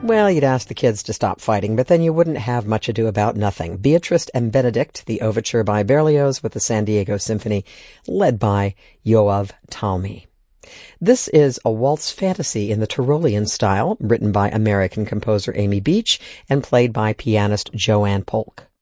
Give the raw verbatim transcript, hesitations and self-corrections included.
Well, you'd ask the kids to stop fighting, but then you wouldn't have Much Ado About Nothing. Beatrice and Benedict, the overture by Berlioz with the San Diego Symphony, led by Yoav Talmi. This is a waltz fantasy in the Tyrolean style, written by American composer Amy Beach and played by pianist Joanne Polk.